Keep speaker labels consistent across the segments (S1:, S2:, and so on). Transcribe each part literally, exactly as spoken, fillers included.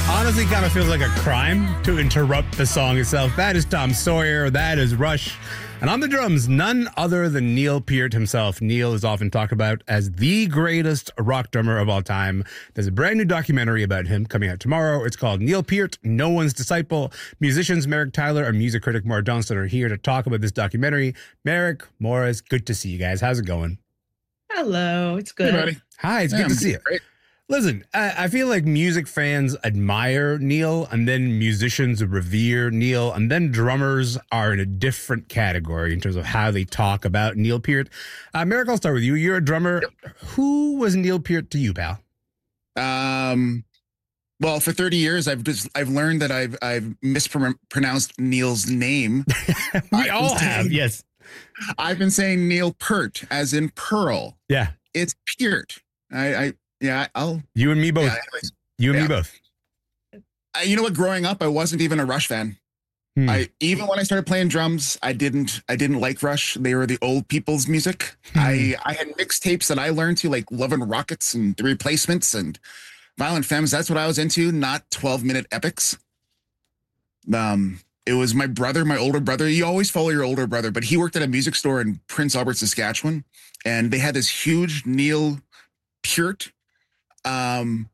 S1: Honestly, kind of feels like a crime to interrupt the song itself. That is Tom Sawyer. That is Rush. And on the drums, none other than Neil Peart himself. Neil is often talked about as the greatest rock drummer of all time. There's a brand new documentary about him coming out tomorrow. It's called Neil Peart, No One's Disciple. Musicians Merrick Tyler and music critic Maura Johnston are here to talk about this documentary. Merrick, Maura, it's good to see you guys. How's it going?
S2: Hello, it's good.
S3: Hey, buddy.
S1: Hi, it's
S3: Yeah,
S1: good to
S3: I'm
S1: see you.
S3: great.
S1: Listen, I, I feel like music fans admire Neil, and then musicians revere Neil, and then drummers are in a different category in terms of how they talk about Neil Peart. Uh, Merrick, I'll start with you. You're a drummer. Yep. Who was Neil Peart to you, pal?
S3: Um, well, for thirty years, I've just I've learned that I've I've mispronounced Neil's name.
S1: We all have, yes.
S3: I've been saying Neil Peart, as in pearl.
S1: Yeah,
S3: it's Peart. I, I yeah, I'll.
S1: You and me both.
S3: Yeah, anyways,
S1: you and
S3: yeah.
S1: me both.
S3: I, you know what? Growing up, I wasn't even a Rush fan. Hmm. I even when I started playing drums, I didn't I didn't like Rush. They were the old people's music. Hmm. I I had mixtapes that I learned to, like Love and Rockets and The Replacements and Violent Femmes. That's what I was into, not twelve minute epics. Um, it was my brother, my older brother. You always follow your older brother, but he worked at a music store in Prince Albert, Saskatchewan, and they had this huge Neil Peart um,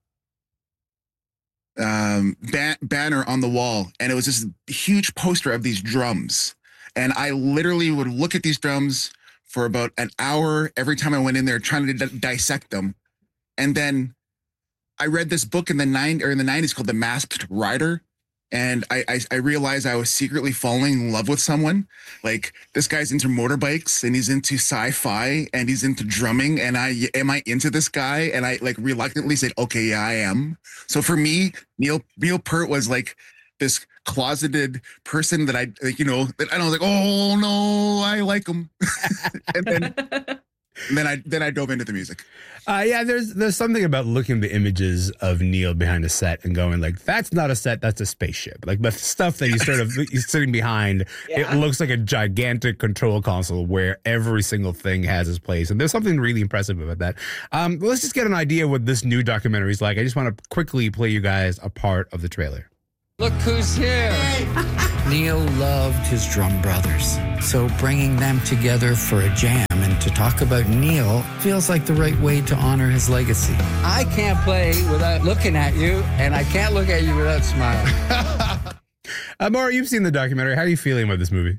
S3: um, ban- banner on the wall, and it was this huge poster of these drums. And I literally would look at these drums for about an hour every time I went in there, trying to d- dissect them. And then I read this book in the nine or in the nineties called The Masked Rider. And I, I I realized I was secretly falling in love with someone. Like, this guy's into motorbikes and he's into sci-fi and he's into drumming. And I am I into this guy? And I like reluctantly said, okay, yeah, I am. So for me, Neil Neil Peart was like this closeted person that I like, you know, that I was like, oh no, I like him. and then and then I then I dove into the music.
S1: Uh, yeah, there's there's something about looking at the images of Neil behind a set and going like, that's not a set, that's a spaceship. Like the stuff that he's sort of he's sitting behind, yeah. It looks like a gigantic control console where every single thing has its place. And there's something really impressive about that. Um, let's just get an idea of what this new documentary is like. I just want to quickly play you guys a part of the trailer.
S4: Look who's here. Neil loved his drum brothers, so bringing them together for a jam and to talk about Neil feels like the right way to honor his legacy. I can't play without looking at you, and I can't look at you without smiling.
S1: uh, Maura, you've seen the documentary. How are you feeling about this movie?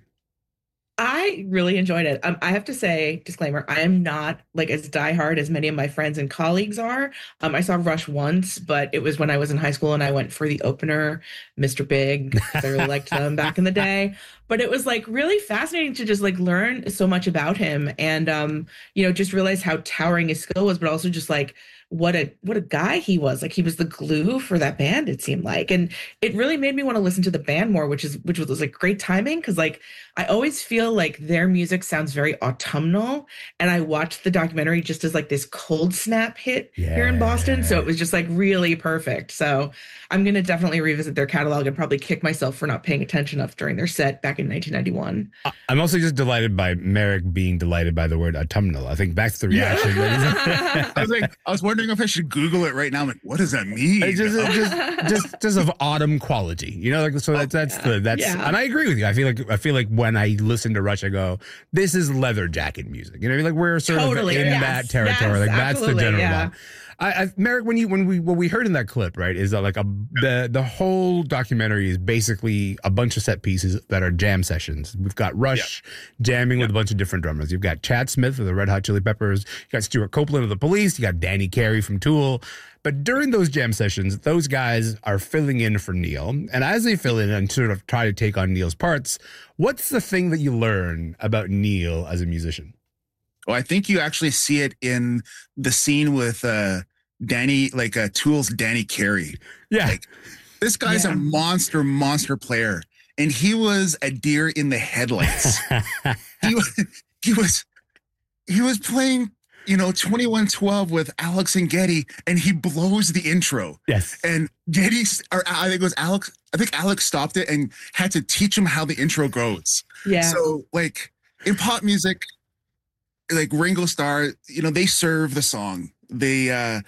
S2: I really enjoyed it. Um, I have to say, disclaimer, I am not like as diehard as many of my friends and colleagues are. Um, I saw Rush once, but it was when I was in high school and I went for the opener, Mister Big. I really liked them back in the day. But it was like really fascinating to just like learn so much about him and, um, you know, just realize how towering his skill was, but also just like what a what a guy he was. Like he was the glue for that band, it seemed like. And it really made me want to listen to the band more, which is which was like great timing because like I always feel like their music sounds very autumnal. And I watched the documentary just as like this cold snap hit yeah. here in Boston. So it was just like really perfect. So I'm going to definitely revisit their catalog and probably kick myself for not paying attention enough during their set back in nineteen ninety-one.
S1: I'm also just delighted by Merrick being delighted by the word autumnal. I think that's the reaction.
S3: Yeah. I was like, I was wondering if I should Google it right now. I'm like, what does that mean?
S1: It's just, it's just, just, just of autumn quality, you know. Like so, that's that's the that's,
S2: yeah.
S1: and I agree with you. I feel like I feel like when I listen to Rush, I go, this is leather jacket music. You know, like we're sort
S2: totally,
S1: of in
S2: yes,
S1: that territory.
S2: Yes,
S1: like that's the general
S2: yeah.
S1: vibe. I, I, Merrick, when you when we what we heard in that clip, right, is that like a the the whole documentary is basically a bunch of set pieces that are jam sessions. We've got Rush yep. jamming yep. with a bunch of different drummers. You've got Chad Smith of the Red Hot Chili Peppers. You got Stuart Copeland of the Police. You got Danny Carey from Tool. But during those jam sessions, those guys are filling in for Neil. And as they fill in and sort of try to take on Neil's parts, what's the thing that you learn about Neil as a musician?
S3: Well, I think you actually see it in the scene with uh, Danny, like uh, Tool's Danny Carey.
S1: Yeah.
S3: Like, this guy's yeah. a monster, monster player. And he was a deer in the headlights. he, was, he was he was playing, you know, twenty-one twelve with Alex and Geddy, and he blows the intro.
S1: Yes.
S3: And Geddy, or I think it was Alex, I think Alex stopped it and had to teach him how the intro goes.
S2: Yeah.
S3: So, like, in pop music, like Ringo Starr, you know, they serve the song. They uh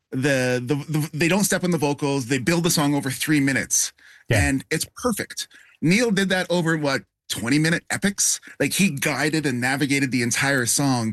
S3: the, the the they don't step on the vocals. They build the song over three minutes,
S1: Yeah.
S3: and it's perfect. Neil did that over what twenty minute epics. Like he guided and navigated the entire song.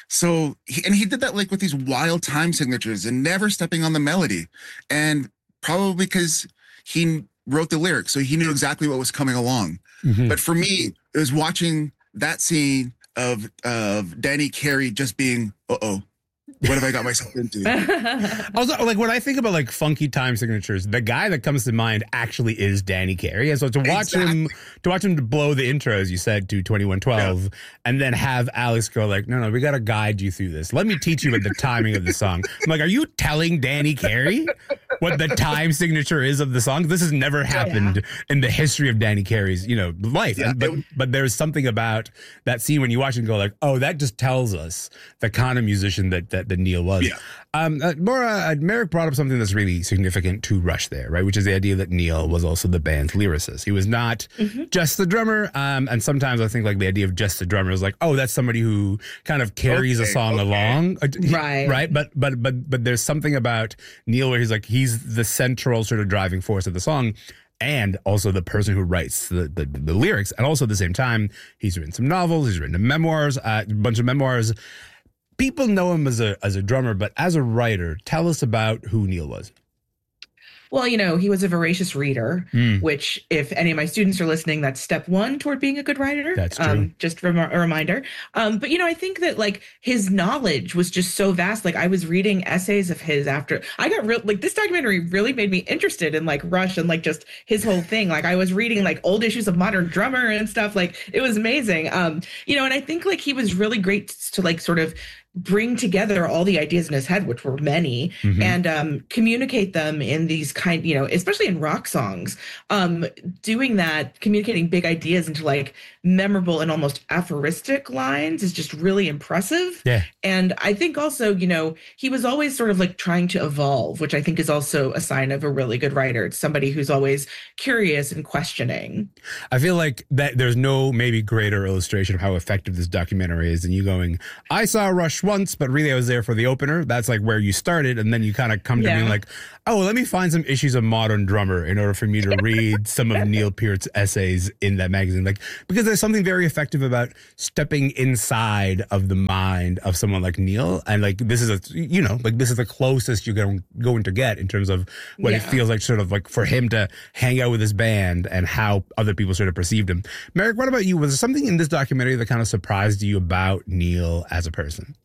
S3: So he, and he did that like with these wild time signatures and never stepping on the melody, and probably because he wrote the lyrics, so he knew exactly what was coming along.
S1: Mhm.
S3: But for me, it was watching that scene of of Danny Carey just being, uh oh, what have I got myself into?
S1: Also, like when I think about like funky time signatures, the guy that comes to mind actually is Danny Carey. And so to watch him, to watch him blow the intro, as you said, to twenty-one twelve, yeah. and then have Alex go like, no, no, we got to guide you through this. Let me teach you about the timing of the song. I'm like, are you telling Danny Carey what the time signature is of the song? This has never happened yeah. in the history of Danny Carey's, you know, life. Yeah, and, but but there's something about that scene when you watch and go like, oh, that just tells us the kind of musician that that, that Neil was. Yeah. Um, uh, Maura, uh, Merrick brought up something that's really significant to Rush there, right? Which is the idea that Neil was also the band's lyricist. He was not mm-hmm. just the drummer. Um, and sometimes I think like the idea of just the drummer is like, oh, that's somebody who kind of carries okay, a song okay. along.
S2: Right.
S1: Right. But, but, but, but there's something about Neil where he's like, he's the central sort of driving force of the song. And also the person who writes the, the, the lyrics. And also at the same time, he's written some novels, he's written memoirs, uh, a bunch of memoirs. People know him as a as a drummer, but as a writer, tell us about who Neil was.
S2: Well, you know, he was a voracious reader,
S1: mm.
S2: which if any of my students are listening, that's step one toward being a good writer.
S1: That's true.
S2: Um, just rem- a reminder. Um, but, you know, I think that like his knowledge was just so vast. Like I was reading essays of his after I got real like this documentary really made me interested in like Rush and like just his whole thing. Like I was reading like old issues of Modern Drummer and stuff. Like it was amazing. Um, you know, and I think like he was really great to like sort of bring together all the ideas in his head, which were many, mm-hmm. and um, communicate them in these kind, you know, especially in rock songs, um, doing that, communicating big ideas into like memorable and almost aphoristic lines is just really impressive.
S1: Yeah.
S2: And I think also, you know, he was always sort of like trying to evolve, which I think is also a sign of a really good writer. It's somebody who's always curious and questioning.
S1: I feel like that there's no maybe greater illustration of how effective this documentary is than you going, I saw Rush once, but really I was there for the opener. That's like where you started. And then you kind of come to yeah. being like, oh, let me find some issues of Modern Drummer in order for me to read some of Neil Peart's essays in that magazine. Like, because there's something very effective about stepping inside of the mind of someone like Neil. And like, this is a, you know, like this is the closest you're going, going to get in terms of what yeah. it feels like sort of like for him to hang out with his band and how other people sort of perceived him. Merrick, what about you? Was there something in this documentary that kind of surprised you about Neil as a person?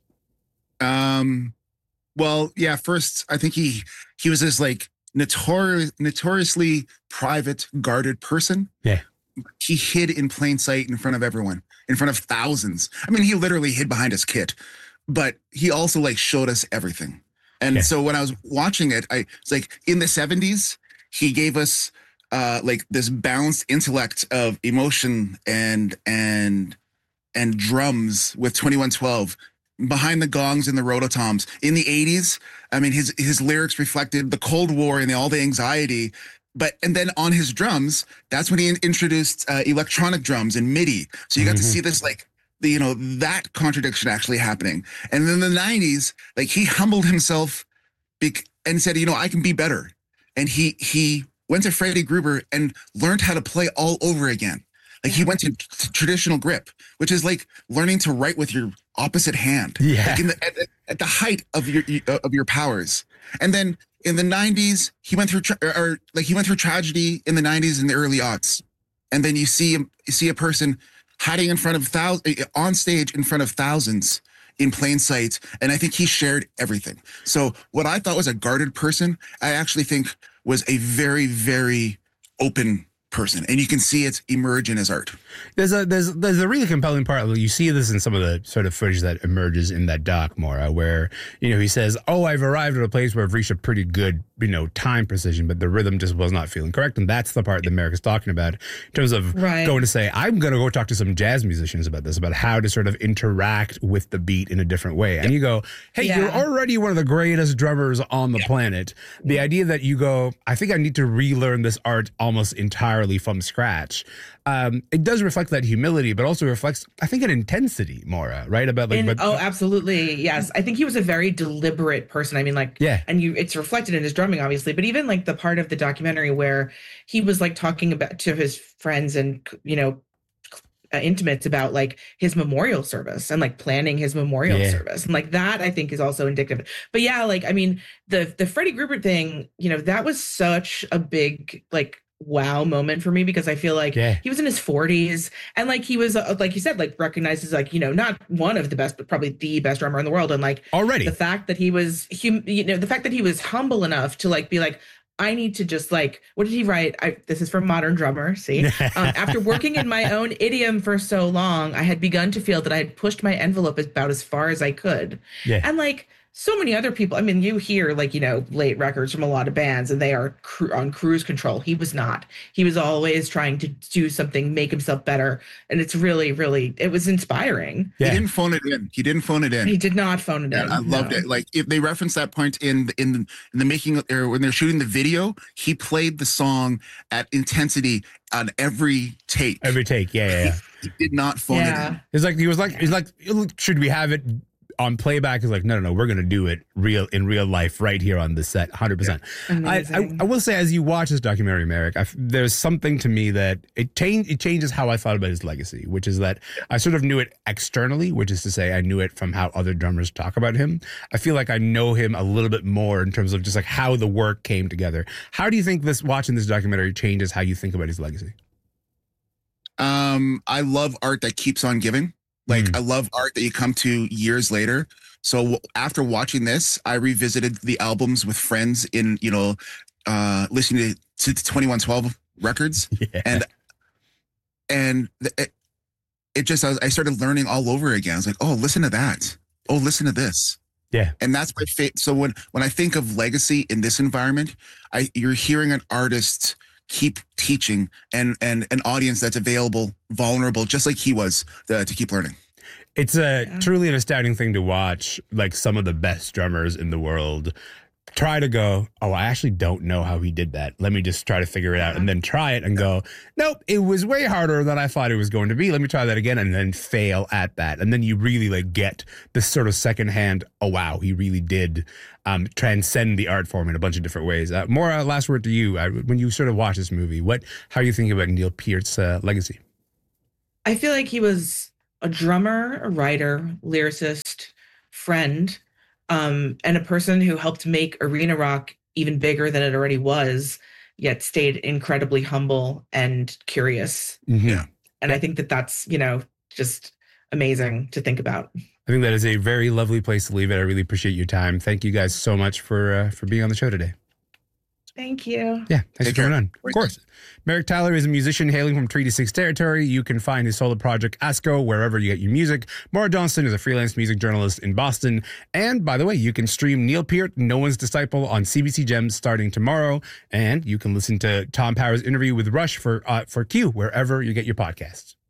S3: Um, well, yeah, first, I think he, he was this like notorious, notoriously private, guarded person.
S1: Yeah.
S3: He hid in plain sight in front of everyone, in front of thousands. I mean, he literally hid behind his kit, but he also like showed us everything. And yeah. so when I was watching it, I was like, in the seventies, he gave us uh, like this balanced intellect of emotion and, and, and drums with twenty-one twelve. Behind the gongs and the rototoms. In the eighties, I mean, his his lyrics reflected the Cold War and the, all the anxiety. But and then on his drums, that's when he in, introduced uh, electronic drums and MIDI. So you got mm-hmm. to see this like the, you know, that contradiction actually happening. And then in the nineties, like he humbled himself bec- and said, you know, I can be better. And he he went to Freddie Gruber and learned how to play all over again. Like he went to t- traditional grip, which is like learning to write with your opposite hand.
S1: Yeah.
S3: Like in the, at, at the height of your of your powers. And then in the nineties, he went through tra- or, or like he went through tragedy in the nineties and the early aughts. And then you see him, you see a person hiding in front of thousands on stage in front of thousands in plain sight. And I think he shared everything. So what I thought was a guarded person, I actually think was a very, very open person, and you can see it emerge in his art.
S1: There's a there's there's a really compelling part. You see this in some of the sort of footage that emerges in that doc, Maura, where you know he says, "Oh, I've arrived at a place where I've reached a pretty good you know, time precision, but the rhythm just was not feeling correct. And that's the part that Merrick is talking about in terms of
S2: Right.
S1: going to say, I'm going to go talk to some jazz musicians about this, about how to sort of interact with the beat in a different way. And you go, hey,
S2: Yeah.
S1: you're already one of the greatest drummers on the planet. The idea that you go, I think I need to relearn this art almost entirely from scratch. Um, it does reflect that humility, but also reflects, I think, an intensity, Maura, right? About like,
S2: And-
S1: but,
S2: oh, absolutely. Yes. I think he was a very deliberate person. I mean, like,
S1: Yeah.
S2: and you, it's reflected in his drumming, obviously, but even like the part of the documentary where he was like talking about to his friends and, you know, uh, intimates about like his memorial service and like planning his memorial
S1: Yeah.
S2: service. And like that, I think is also indicative. But yeah, like, I mean, the, the Freddie Gruber thing, you know, that was such a big, like, wow moment for me because I feel like
S1: Yeah.
S2: he was in his forties and like he was uh, like you said, like recognized as like, you know, not one of the best but probably the best drummer in the world. And like
S1: already.
S2: the fact that he was hum- you know the fact that he was humble enough to like be like, I need to just like, what did he write? I, this is from Modern Drummer. See, um, after working in my own idiom for so long, I had begun to feel that I had pushed my envelope about as far as I could.
S1: Yeah.
S2: And like so many other people, I mean, you hear like, you know, late records from a lot of bands and they are cru- on cruise control. He was not. He was always trying to do something, make himself better. And it's really, really, it was inspiring.
S1: Yeah.
S3: He didn't phone it in. He didn't phone it in.
S2: He did not phone it
S3: Yeah,
S2: in.
S3: I loved
S2: no.
S3: it. Like if they reference that point in the, in the, in the making or when they're shooting the video, he played the song at intensity on every take.
S1: Every take. Yeah, yeah, yeah.
S3: He did not phone it
S2: Yeah.
S3: in.
S1: It's like he was like he's like, should we have it on playback? Is like, no, no, no, we're gonna do it real in real life right here on this set, one hundred percent. I, I
S2: Amazing.
S1: I will say, as you watch this documentary, Merrick, I, there's something to me that it change it changes how I thought about his legacy, which is that I sort of knew it externally, which is to say, I knew it from how other drummers talk about him. I feel like I know him a little bit more in terms of just like how the work came together. How do you think this watching this documentary changes how you think about his legacy?
S3: Um, I love art that keeps on giving. Like
S1: Mm.
S3: I love art that you come to years later. So w- after watching this, I revisited the albums with friends in, you know, uh, listening to, to twenty-one twelve records.
S1: Yeah.
S3: And, and th- it, it just, I, was, I started learning all over again. I was like, oh, listen to that. Oh, listen to this.
S1: Yeah.
S3: And that's my favorite. So when, when I think of legacy in this environment, I, you're hearing an artist keep teaching and, and an audience that's available, vulnerable, just like he was uh, to keep learning.
S1: It's a
S2: Yeah.
S1: truly an astounding thing to watch, like some of the best drummers in the world try to go, oh, I actually don't know how he did that. Let me just try to figure it out and then try it and go, nope, it was way harder than I thought it was going to be. Let me try that again and then fail at that. And then you really like get this sort of secondhand, oh, wow, he really did um, transcend the art form in a bunch of different ways. Uh, Maura, last word to you. Uh, when you sort of watch this movie, what, how are you thinking about Neil Peart's uh, legacy?
S2: I feel like he was a drummer, a writer, lyricist, friend, um, and a person who helped make arena rock even bigger than it already was, yet stayed incredibly humble and curious.
S1: Mm-hmm.
S3: Yeah.
S2: And I think that that's, you know, just amazing to think about.
S1: I think that is a very lovely place to leave it. I really appreciate your time. Thank you guys so much for uh, for being on the show today.
S2: Thank you.
S1: Yeah, thanks
S3: Take
S1: for coming
S3: care.
S1: on. Of course. Merrick Tyler is a musician hailing from Treaty six territory. You can find his solo project, Asco, wherever you get your music. Maura Johnston is a freelance music journalist in Boston. And by the way, you can stream Neil Peart, No One's Disciple, on C B C Gems starting tomorrow. And you can listen to Tom Power's interview with Rush for uh, for Q, wherever you get your podcasts.